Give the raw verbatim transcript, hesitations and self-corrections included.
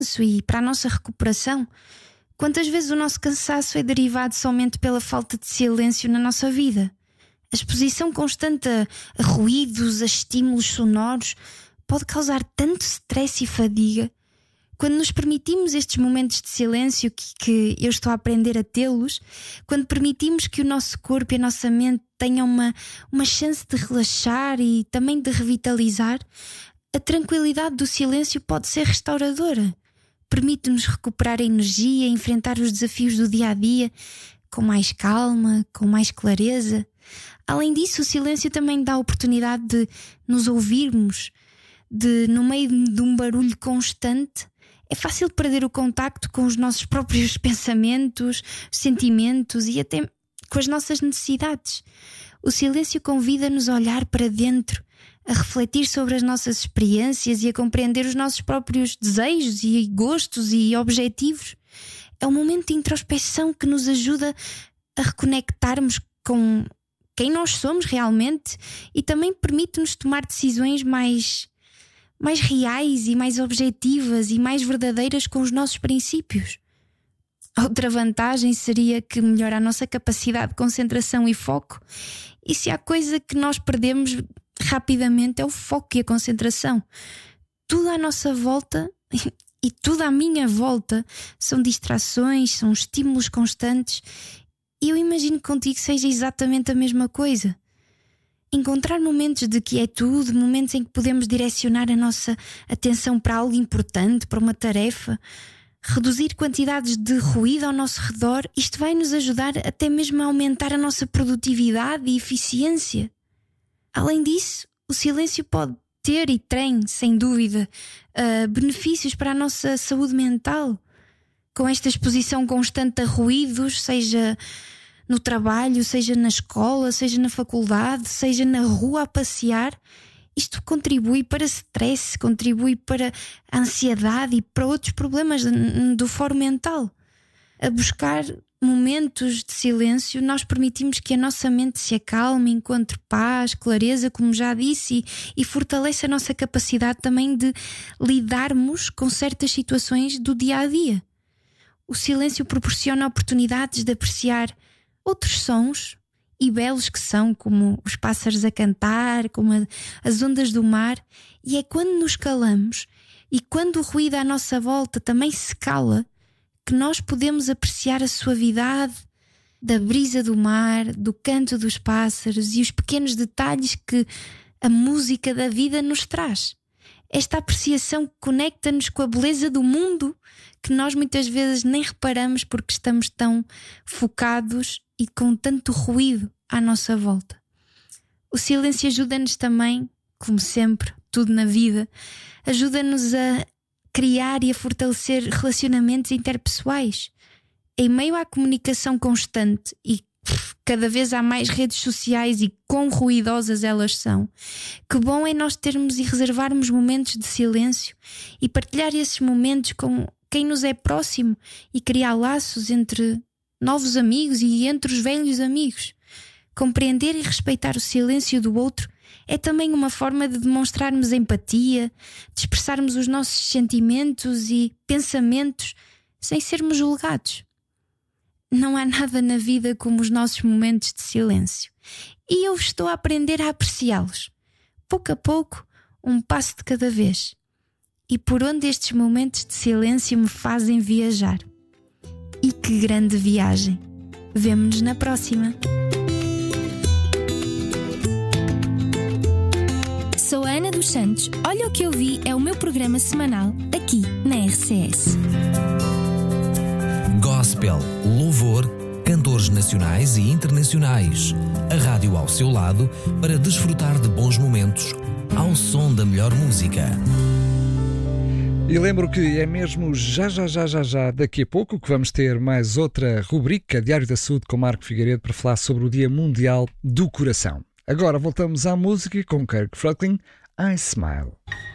e para a nossa recuperação. Quantas vezes o nosso cansaço é derivado somente pela falta de silêncio na nossa vida? A exposição constante a, a ruídos, a estímulos sonoros, pode causar tanto stress e fadiga. Quando nos permitimos estes momentos de silêncio, que, que eu estou a aprender a tê-los, quando permitimos que o nosso corpo e a nossa mente tenham uma, uma chance de relaxar e também de revitalizar, a tranquilidade do silêncio pode ser restauradora. Permite-nos recuperar a energia, enfrentar os desafios do dia-a-dia com mais calma, com mais clareza. Além disso, o silêncio também dá a oportunidade de nos ouvirmos, de, no meio de um barulho constante, é fácil perder o contacto com os nossos próprios pensamentos, sentimentos e até com as nossas necessidades. O silêncio convida-nos a olhar para dentro, a refletir sobre as nossas experiências e a compreender os nossos próprios desejos e gostos e objetivos. É um momento de introspecção que nos ajuda a reconectarmos com quem nós somos realmente e também permite-nos tomar decisões mais, mais reais e mais objetivas e mais verdadeiras com os nossos princípios. Outra vantagem seria que melhora a nossa capacidade de concentração e foco. E se há coisa que nós perdemos rapidamente é o foco e a concentração. Tudo à nossa volta e tudo à minha volta são distrações, são estímulos constantes, e eu imagino que contigo seja exatamente a mesma coisa. Encontrar momentos de quietude, momentos em que podemos direcionar a nossa atenção para algo importante, para uma tarefa, reduzir quantidades de ruído ao nosso redor, isto vai nos ajudar até mesmo a aumentar a nossa produtividade e eficiência. Além disso, o silêncio pode ter e tem, sem dúvida, uh, benefícios para a nossa saúde mental. Com esta exposição constante a ruídos, seja no trabalho, seja na escola, seja na faculdade, seja na rua a passear, isto contribui para stress, contribui para a ansiedade e para outros problemas do foro mental. A buscar momentos de silêncio, nós permitimos que a nossa mente se acalme, encontre paz, clareza, como já disse, e, e fortalece a nossa capacidade também de lidarmos com certas situações do dia-a-dia. O silêncio proporciona oportunidades de apreciar outros sons, e belos que são, como os pássaros a cantar, como a, as ondas do mar, e é quando nos calamos e quando o ruído à nossa volta também se cala que nós podemos apreciar a suavidade da brisa do mar, do canto dos pássaros e os pequenos detalhes que a música da vida nos traz. Esta apreciação conecta-nos com a beleza do mundo que nós muitas vezes nem reparamos porque estamos tão focados e com tanto ruído à nossa volta. O silêncio ajuda-nos também, como sempre, tudo na vida, ajuda-nos a criar e a fortalecer relacionamentos interpessoais. Em meio à comunicação constante e pff, cada vez há mais redes sociais e quão ruidosas elas são, que bom é nós termos e reservarmos momentos de silêncio e partilhar esses momentos com quem nos é próximo e criar laços entre novos amigos e entre os velhos amigos. Compreender e respeitar o silêncio do outro é também uma forma de demonstrarmos empatia, de expressarmos os nossos sentimentos e pensamentos sem sermos julgados. Não há nada na vida como os nossos momentos de silêncio, e eu estou a aprender a apreciá-los, pouco a pouco, um passo de cada vez, e por onde estes momentos de silêncio me fazem viajar. E que grande viagem! Vemo-nos na próxima! Sou a Ana dos Santos. Olha o que eu vi é o meu programa semanal aqui na R C S. Gospel, louvor, cantores nacionais e internacionais. A rádio ao seu lado para desfrutar de bons momentos ao som da melhor música. E lembro que é mesmo já, já, já, já, já, daqui a pouco que vamos ter mais outra rubrica, Diário da Saúde, com Marco Figueiredo, para falar sobre o Dia Mundial do Coração. Agora voltamos à música com Kirk Franklin, I Smile.